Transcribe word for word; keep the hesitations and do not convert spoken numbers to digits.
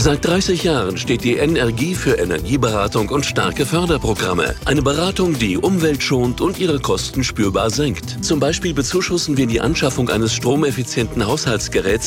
Seit dreißig Jahren steht die N R G für Energieberatung und starke Förderprogramme. Eine Beratung, die Umwelt schont und ihre Kosten spürbar senkt. Zum Beispiel bezuschussen wir die Anschaffung eines stromeffizienten Haushaltsgeräts